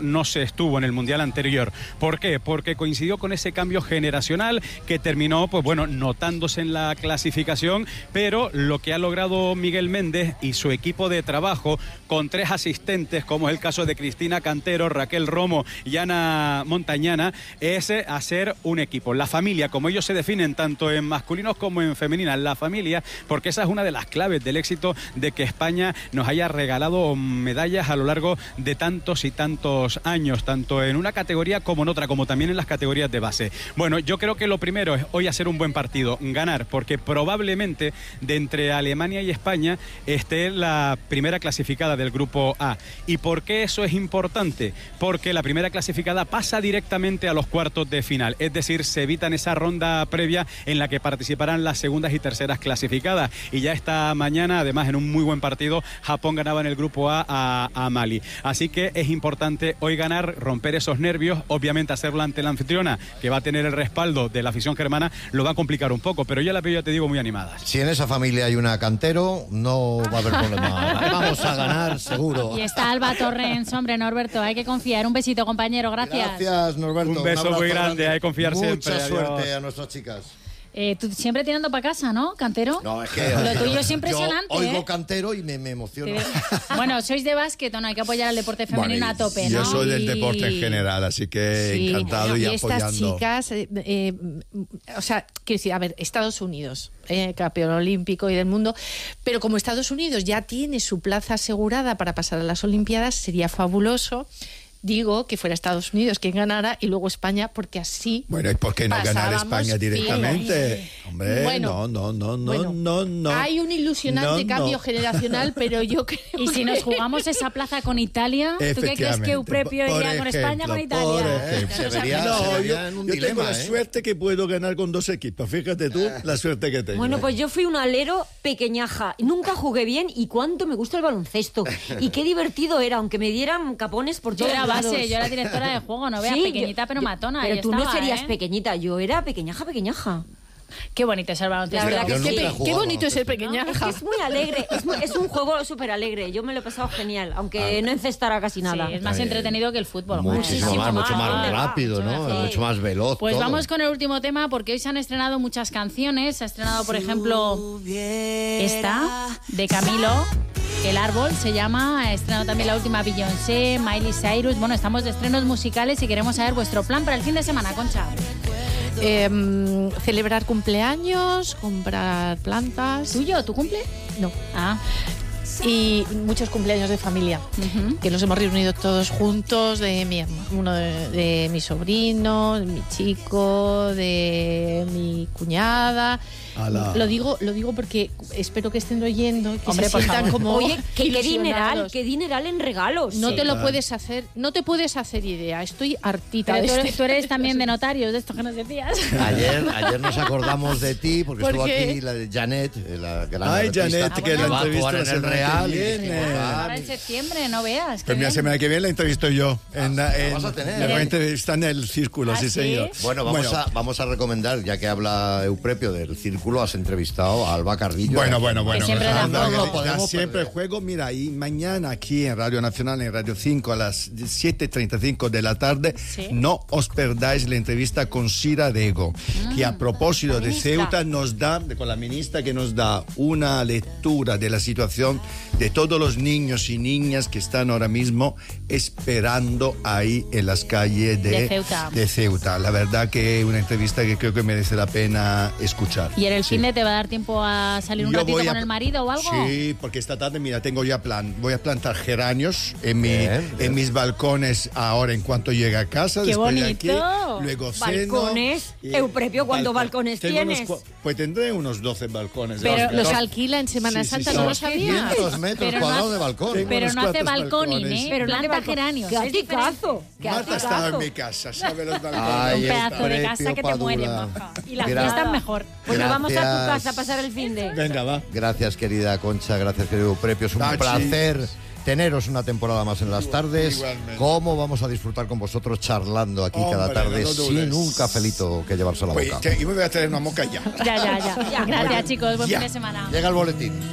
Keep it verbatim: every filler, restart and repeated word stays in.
no se estuvo en el Mundial anterior. ¿Por qué? Porque coincidió con ese cambio generacional que terminó, pues bueno, notándose en la clasificación, pero lo que ha logrado Miguel Méndez y su equipo de trabajo, con tres asistentes, como es el caso de Cristina Cantero, Raquel Romo y Ana Montañana, es hacer un equipo. La familia, como ellos se definen tanto en masculinos como en femeninas, la familia, porque esa es una de las claves del éxito de que España nos haya regalado medallas a lo largo de tantos y tantos años, tanto en una categoría como en otra, como también en las categorías de base. Bueno, yo creo que lo primero es hoy hacer un buen partido, ganar, porque probablemente de entre Alemania y España esté la primera clasificada del grupo A. ¿Y por qué eso es importante? Porque la primera clasificada pasa directamente a los cuartos de final, es decir, se evitan esa ronda previa en la que participarán las segundas y terceras clasificadas. Y ya esta mañana, además, en un muy buen partido, Japón ganaba en el grupo A a, a Mali. Así que es importante hoy ganar, romper esos nervios, obviamente hacerlo ante la anfitriona, que va a tener el respaldo de la afición germana, lo va a complicar un poco, pero yo la veo, ya te digo, muy animadas. Si en esa familia hay una Cantero, no va a haber problema. Vamos a ganar, seguro. Y está Alba Torrens, hombre, Norberto, hay que confiar. Un besito, compañero, gracias. Gracias, Norberto. Un beso Un muy grande, hay que confiar Mucha siempre. Mucha suerte Adiós. a nuestras chicas. Eh, tú siempre tirando para casa, ¿no, Cantero? No, es que... Lo tuyo es impresionante, yo oigo ¿eh? Cantero y me, me emociona. Bueno, sois de básquet, ¿no? Hay que apoyar al deporte femenino Bueno, a tope, ¿no? Yo soy del Y- deporte en general, así que Sí, encantado y, y estas apoyando. chicas, eh, eh, o sea, quiero decir, a ver, Estados Unidos, eh, campeón olímpico y del mundo, pero como Estados Unidos ya tiene su plaza asegurada para pasar a las Olimpiadas, sería fabuloso, digo, que fuera Estados Unidos quien ganara y luego España, porque así... Bueno, ¿y por qué no ganar pasábamos España directamente? bien. Hombre, Bueno, no, no, no, no, bueno, no, no. Hay un ilusionante No, cambio no. generacional, pero yo creo Y si nos jugamos esa plaza con Italia, ¿tú qué crees que Efectivamente. Euprepio Por iría con España con ejemplo, por Italia? ejemplo. Se vería, No, se yo, vería en un yo dilema, tengo la ¿eh? suerte que puedo ganar con dos equipos. Fíjate tú la suerte que tengo. Bueno, pues yo fui un alero pequeñaja. Nunca jugué bien y cuánto me gusta el baloncesto. Y qué divertido era, aunque me dieran capones por Yo todos era lados. base, yo era directora de juego, no veas, Sí, pequeñita yo- pero yo- matona. Pero ahí tú no estaba, serías ¿eh? pequeñita, yo era pequeñaja, pequeñaja. Qué bonito es el baloncesto. La verdad Yo que nunca sí. he Qué, jugado qué bonito es ser baloncesto. Es pequeñaja. que es muy alegre, es, muy- es un juego súper alegre. Yo me lo he pasado genial, aunque no encestara casi nada. Sí, es más entretenido que el fútbol. Muchísimo Muchísimo más, mucho más más. rápido, ¿no? Mucho Mucho más veloz. Pues todo. vamos con el último tema, porque hoy se han estrenado muchas canciones. Se ha estrenado, por ejemplo, esta de Camilo, El Árbol se llama. Ha estrenado también la última Beyoncé, Miley Cyrus. Bueno, estamos de estrenos musicales y queremos saber vuestro plan para el fin de semana, Concha. Eh, celebrar cumpleaños, comprar plantas. ¿Tuyo? ¿Tu cumple? No. Ah, Y muchos cumpleaños de familia, ujú. que nos hemos reunido todos juntos, de mi herma- uno de, de mi sobrino, de mi chico, de mi cuñada. Ala. Lo digo, lo digo porque espero que estén oyendo, que Hombre, se por sientan favor. como Oye, que, qué dineral, ilusionados. qué dineral en regalos. No Sí. te lo puedes hacer, no te puedes hacer idea. Estoy hartita Pero de tú eres, este- tú eres también de notarios, de esto que nos decías. Ayer, ayer nos acordamos de ti porque ¿Por estuvo qué? aquí la de Janet, eh, la gran Ay, artista, Janet, que va la a entrevista actuar la en el semana que Real. y viene. dijimos, ah, Ahora en septiembre, no veas. qué Pues la bien. semana que viene la entrevisto yo. En, la- en, vas a tener. la entrevista en el círculo, ¿Ah, sí, sí? señor. Bueno, vamos, Bueno. A, vamos a recomendar, ya que habla Euprepio del círculo, has entrevistado a Alba Cardillo. Bueno, bueno, bueno. siempre bueno, da anda, juego. que Podemos da siempre perder. juego. Mira, y mañana aquí en Radio Nacional, en Radio cinco, a las siete y treinta y cinco de la tarde, Sí. no os perdáis la entrevista con Sira Dego, que a propósito de ministra. Ceuta nos da, con la ministra, que nos da una lectura de la situación de todos los niños y niñas que están ahora mismo esperando ahí en las calles de, De Ceuta. de Ceuta. La verdad que es una entrevista que creo que merece la pena escuchar. ¿Y en el Sí. fin de te va a dar tiempo a salir un Yo ratito voy a- con el marido o algo? Sí, porque esta tarde, mira, tengo ya plan. Voy a plantar geranios en, mi, Bien, en bien. mis balcones ahora en cuanto llegue a casa. ¡Qué después de bonito! aquí, luego ceno. Balcones. y- Euprepio, ¿cuántos balcones Tengo unos tienes? cua- pues tendré unos doce balcones. Pero Dos- los dos- alquila en Semana Sí, sí, Santa, sí. no lo Dos sabía. quinientos metros Pero no cuadrados hace- de balcón. Tengo Pero unos no hace cuantos balconing, balcones. ¿eh? Pero no Planta te geranios. ¡Qué es diferente. aticazo! ¡Qué Marta estaba en aticazo! mi casa, ¿sabe los balcones? Ay, Un pedazo de Euprepio casa que te muere, Padula. maja. Y la Gra- fiesta es mejor. Pues nos vamos a tu Gracias. casa a pasar el fin de... Venga, va. Gracias, querida Concha, gracias, querido Euprepio. Es un Tachi. placer teneros una temporada más en las tardes. Igualmente. ¿Cómo vamos a disfrutar con vosotros charlando aquí cada Hombre, tarde no lo dudes. sin un cafelito que llevarse a la Oye, boca? te- y me voy a traer una moca ya. Ya, ya, ya. Gracias, chicos. Buen Ya. fin de semana. Llega el boletín.